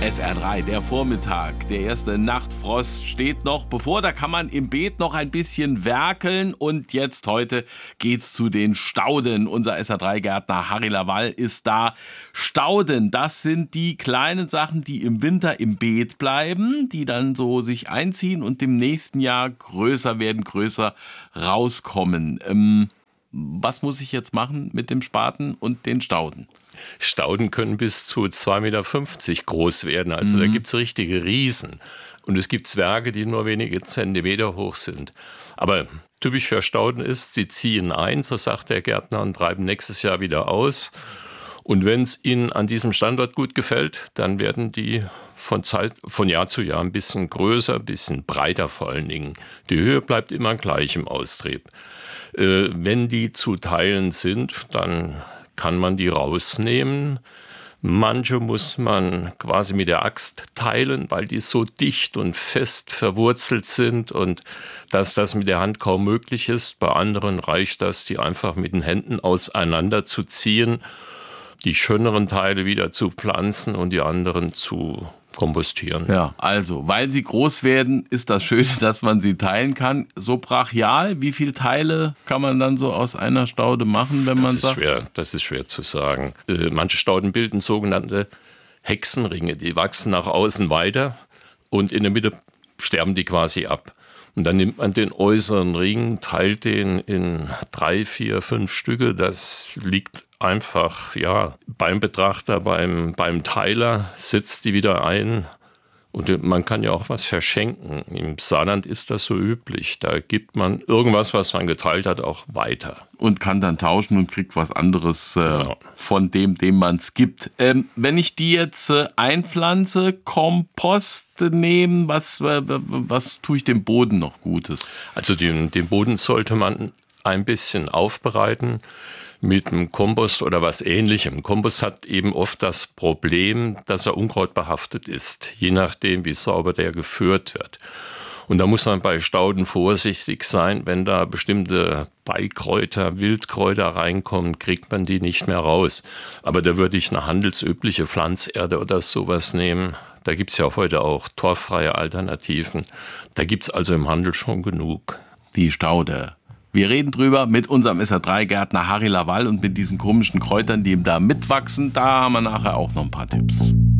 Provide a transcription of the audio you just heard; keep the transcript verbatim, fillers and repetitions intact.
S R drei, der Vormittag, der erste Nachtfrost steht noch bevor. Da kann man im Beet noch ein bisschen werkeln. Und jetzt heute geht's zu den Stauden. Unser S R drei Gärtner Harry Lawal ist da. Stauden, das sind die kleinen Sachen, die im Winter im Beet bleiben, die dann so sich einziehen und im nächsten Jahr größer werden, größer rauskommen. Ähm, was muss ich jetzt machen mit dem Spaten und den Stauden? Stauden können bis zu zwei Meter fünfzig groß werden, also mhm. da gibt es richtige Riesen. Und es gibt Zwerge, die nur wenige Zentimeter hoch sind. Aber typisch für Stauden ist, sie ziehen ein, so sagt der Gärtner, und treiben nächstes Jahr wieder aus. Und wenn es ihnen an diesem Standort gut gefällt, dann werden die von, Zeit, von Jahr zu Jahr ein bisschen größer, ein bisschen breiter vor allen Dingen. Die Höhe bleibt immer gleich im Austrieb. Äh, wenn die zu teilen sind, dann kann man die rausnehmen. Manche muss man quasi mit der Axt teilen, weil die so dicht und fest verwurzelt sind und dass das mit der Hand kaum möglich ist. Bei anderen reicht das, die einfach mit den Händen auseinander zu ziehen, die schöneren Teile wieder zu pflanzen und die anderen zu kompostieren. Ja, also, weil sie groß werden, ist das Schöne, dass man sie teilen kann. So brachial, wie viele Teile kann man dann so aus einer Staude machen, wenn das man ist sagt? Schwer, das ist schwer zu sagen. Äh, manche Stauden bilden sogenannte Hexenringe. Die wachsen nach außen weiter und in der Mitte sterben die quasi ab. Und dann nimmt man den äußeren Ring, teilt den in drei, vier, fünf Stücke. Das liegt einfach, ja, beim Betrachter, beim, beim Teiler, setzt die wieder ein. Und man kann ja auch was verschenken. Im Saarland ist das so üblich. Da gibt man irgendwas, was man geteilt hat, auch weiter. Und kann dann tauschen und kriegt was anderes äh, ja. von dem, dem man es gibt. Ähm, wenn ich die jetzt äh, einpflanze, Kompost nehmen, was, äh, was tue ich dem Boden noch Gutes? Also den, den Boden sollte man ein bisschen aufbereiten mit einem Kompost oder was Ähnlichem. Kompost hat eben oft das Problem, dass er unkrautbehaftet ist, je nachdem, wie sauber der geführt wird. Und da muss man bei Stauden vorsichtig sein. Wenn da bestimmte Beikräuter, Wildkräuter reinkommen, kriegt man die nicht mehr raus. Aber da würde ich eine handelsübliche Pflanzerde oder sowas nehmen. Da gibt es ja heute auch torffreie Alternativen. Da gibt es also im Handel schon genug. Die Staude. Wir reden drüber mit unserem S R drei Gärtner Harry Lawal und mit diesen komischen Kräutern, die ihm da mitwachsen. Da haben wir nachher auch noch ein paar Tipps.